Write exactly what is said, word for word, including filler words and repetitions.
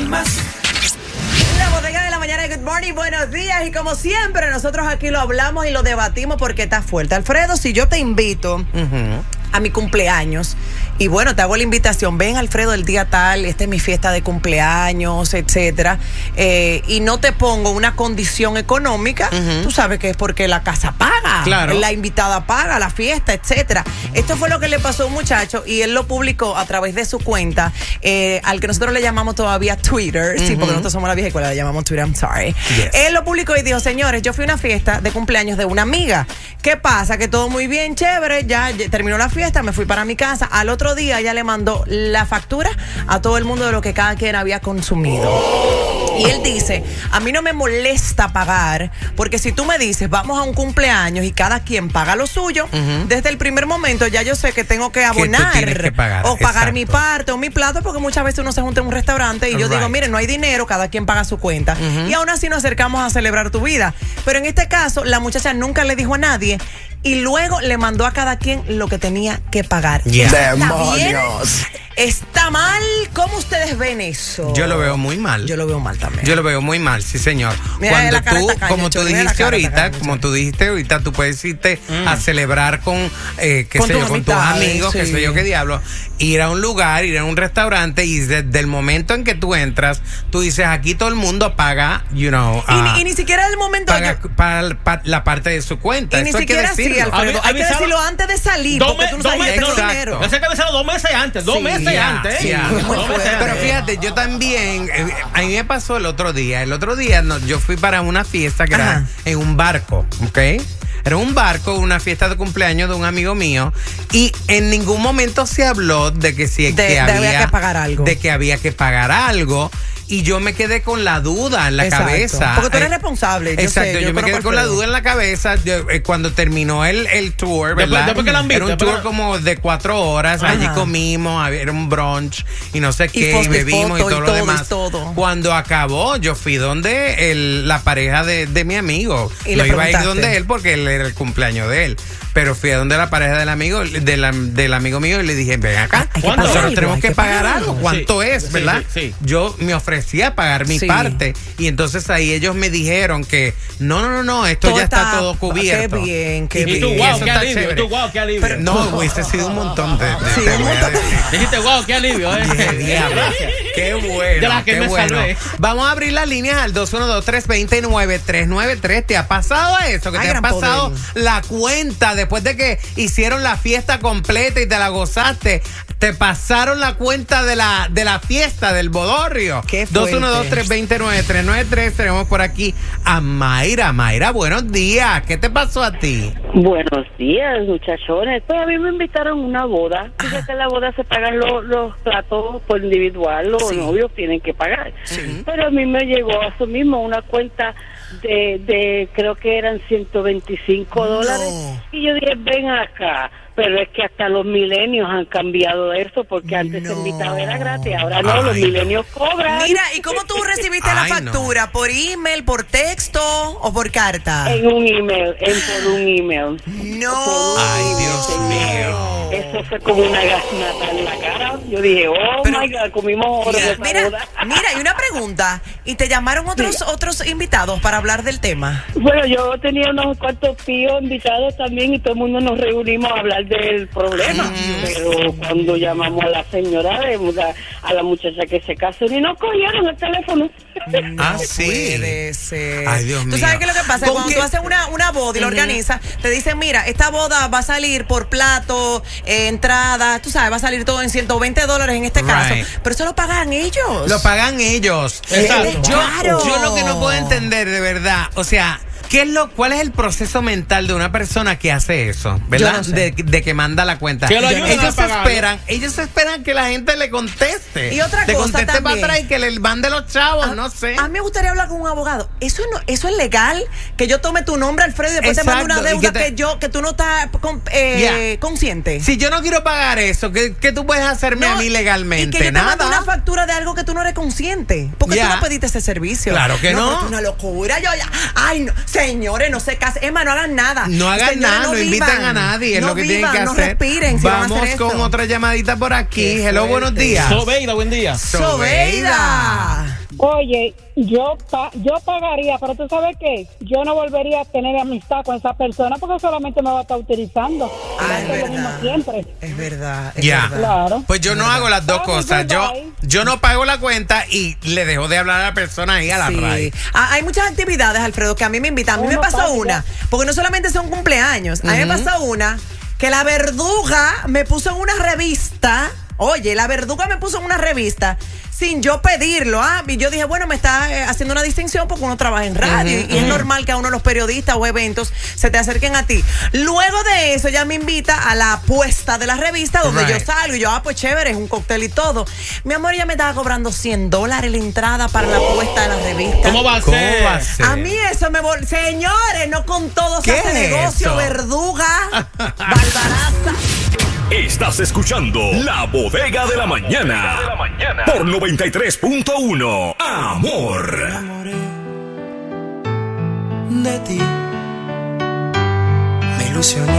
Palmas. La bodega de la mañana, good morning, buenos días. Y como siempre, nosotros aquí lo hablamos y lo debatimos porque está fuerte. Alfredo, si yo te invito uh-huh. a mi cumpleaños, y bueno, te hago la invitación, ven Alfredo el día tal, esta es mi fiesta de cumpleaños, etcétera, eh, y no te pongo una condición económica, uh-huh. tú sabes que es porque la casa paga, claro. la invitada paga, la fiesta, etcétera. Esto fue lo que le pasó a un muchacho y él lo publicó a través de su cuenta, eh, al que nosotros le llamamos todavía Twitter, uh-huh. sí, porque nosotros somos la vieja escuela, le llamamos Twitter, I'm sorry. Yes. Él lo publicó y dijo, señores, yo fui a una fiesta de cumpleaños de una amiga. ¿Qué pasa? Que todo muy bien, chévere, ya, ya terminó la fiesta, me fui para mi casa. Al otro día ella le mandó la factura a todo el mundo de lo que cada quien había consumido. Oh. Y él dice, a mí no me molesta pagar, porque si tú me dices, vamos a un cumpleaños y cada quien paga lo suyo, uh-huh. desde el primer momento ya yo sé que tengo que abonar que que pagar. o pagar Exacto. mi parte o mi plato, porque muchas veces uno se junta en un restaurante y yo right. digo, miren, no hay dinero, cada quien paga su cuenta. Uh-huh. Y aún así nos acercamos a celebrar tu vida. Pero en este caso, la muchacha nunca le dijo a nadie y luego le mandó a cada quien lo que tenía que pagar. Yeah. ¿Está ¡Demonios! bien? ¿Está mal? ¿Cómo ustedes ven eso? Yo lo veo muy mal. Yo lo veo mal también. Yo lo veo muy mal, sí señor. Mira, Cuando la cara tú, tacaña, como tú mira dijiste la cara ahorita, tacaña, como tú dijiste ahorita, tú puedes irte mm. a celebrar con, eh, qué con sé yo, con tus amigos, sí. qué sé yo, qué diablo. Ir a un lugar, ir a un restaurante y desde el momento en que tú entras, tú dices, aquí todo el mundo paga, you know. Y, uh, ni, y ni siquiera el momento. Paga yo, para, para la parte de su cuenta. Y ni Eso siquiera hay que así, Alfredo. Hay que decirlo antes de salir, porque tú no sabes que tengo dinero. Yo sé que avisarlo dos meses antes, dos Sí, meses ya, antes. Sí, ¿eh? ya. Dos meses Pero antes. fíjate, yo también, eh, a mí me pasó el otro día. El otro día no, yo fui para una fiesta que Ajá. era en un barco, ¿ok? Era un barco, una fiesta de cumpleaños de un amigo mío y en ningún momento se habló de que si de, que de había, había que pagar algo. De que había que pagar algo. Y yo me quedé con la duda en la Exacto. cabeza. Porque tú eres responsable. Yo Exacto, sé, yo, yo me quedé con la duda en la cabeza yo, eh, cuando terminó el, el tour, ¿verdad? Después, después que la era un después tour como de cuatro horas. Ajá. Allí comimos, era un brunch y no sé qué, y, y bebimos y todo, y todo lo demás. Todo. Cuando acabó, yo fui donde el, la pareja de, de mi amigo. Y no le iba a ir donde él porque él era el cumpleaños de él. Pero fui a donde la pareja del amigo, de la, del amigo mío y le dije, ven acá, nosotros algo, tenemos que, que pagar algo. algo. ¿Cuánto sí, es, verdad? Sí, sí, sí. Yo me ofrecí a pagar mi sí. parte y entonces ahí ellos me dijeron que no, no, no, no, esto todo ya está, está todo cubierto. Qué bien, qué y bien. Y tú, wow, qué alivio, tú, wow, qué alivio. Pero, no, hubiese sido un montón de... de sí, de un montón de... Dijiste, wow, qué alivio, ¿eh? Dije, diablo, qué bueno, de la que qué me bueno. Salvé. Vamos a abrir las líneas al dos uno dos, tres dos cero, nueve tres nueve tres. ¿Te ha pasado eso? ¿Que Ay, te ha pasado poder. la cuenta después de que hicieron la fiesta completa y te la gozaste? Te pasaron la cuenta de la, de la fiesta del bodorrio. Qué dos uno dos, tres dos cero, nueve tres nueve tres. Tenemos por aquí a Mayra. Mayra, buenos días. ¿Qué te pasó a ti? Buenos días, muchachones. Pues a mí me invitaron a una boda. Fíjate que en la boda se pagan los, los platos por individual. Los sí. novios tienen que pagar. Sí. Pero a mí me llegó a eso mismo una cuenta de, de creo que eran ciento veinticinco dólares. No. Y yo dije, ven acá. Pero es que hasta los milenios han cambiado eso, porque antes no. se invitaba era gratis, ahora no, Ay, los milenios cobran. Mira, ¿y cómo tú recibiste Ay, la factura? No. ¿Por email, por texto o por carta? En un email, en por un email. No. Un Ay, email, Dios señor. mío. Eso fue como una gasnata en la cara. Yo dije, oh Pero, my God, comimos oro de mira, boda. Mira, y una pregunta. ¿Y te llamaron otros sí. otros invitados para hablar del tema? Bueno, yo tenía unos cuantos tíos invitados también y todo el mundo nos reunimos a hablar del problema. Mm. Pero cuando llamamos a la señora, a la muchacha que se casó, ni nos cogieron el teléfono. No ah, sí. puede ser. Ay, Dios mío. ¿Tú sabes qué es lo que pasa? Cuando qué? tú haces una, una boda y uh-huh. la organizas, te dicen, mira, esta boda va a salir por plato, eh, entrada, tú sabes, va a salir todo en ciento veinte dólares en este right. caso. Pero eso lo pagan ellos. Lo pagan ellos. Exacto. Yo, claro. yo lo que no puedo entender, de verdad, o sea... ¿Qué es lo, ¿Cuál es el proceso mental de una persona que hace eso? ¿Verdad? No sé. de, de que manda la cuenta. Que lo ellos esperan, ellos esperan que la gente le conteste. Y otra le cosa conteste también. para atrás y que le mande los chavos, a, no sé. A mí me gustaría hablar con un abogado. Eso no, eso es legal, que yo tome tu nombre, Alfredo, y después Exacto. te mande una deuda que, te, que yo, que tú no estás con, eh, yeah. consciente. Si yo no quiero pagar eso, ¿qué, qué tú puedes hacerme no, a mí legalmente? Y que yo te Nada. mande una factura de algo que tú no eres consciente. Porque yeah. tú no pediste ese servicio. Claro que no. No, es una locura. Yo ya, ay, no, señores, no se casen. Emma, no hagan nada. No hagan Señores, nada, no, no inviten a nadie. Es no lo que vivan, tienen que no hacer. Respiren, si Vamos van a hacer con esto. otra llamadita por aquí. Qué Hello, fuerte. buenos días. Sobeida, buen día. Sobeida. Oye, yo pa yo pagaría, pero ¿tú sabes qué? Yo no volvería a tener amistad con esa persona porque solamente me va a estar utilizando. Ah, es verdad. Lo mismo siempre. Es verdad. Es Ya. verdad. Claro. Pues yo no hago las dos cosas. Yo, yo no pago la cuenta y le dejo de hablar a la persona ahí a la Sí. raíz. Ah, hay muchas actividades, Alfredo, que a mí me invitan. A mí me Uno pasó paga, una, porque no solamente son cumpleaños, a mí me pasó una que la verduga me puso en una revista. Oye, la verduga me puso en una revista sin yo pedirlo. Ah, y yo dije, bueno, me está eh, haciendo una distinción porque uno trabaja en radio uh-huh, y, y uh-huh. es normal que a uno los periodistas o eventos se te acerquen a ti. Luego de eso, ella me invita a la apuesta de la revista donde right. yo salgo y yo, ah, pues chévere, es un cóctel y todo. Mi amor, ella me estaba cobrando cien dólares la entrada para la apuesta de la revista. ¿Cómo va a ¿Cómo ser? va a ser? A mí eso me vol... Señores, no con todo se hace negocio, eso? verduga, barbaraza. Estás escuchando La Bodega de la Mañana, de la mañana. Por noventa y tres punto uno. Amor. Me enamoré de ti. Me ilusioné.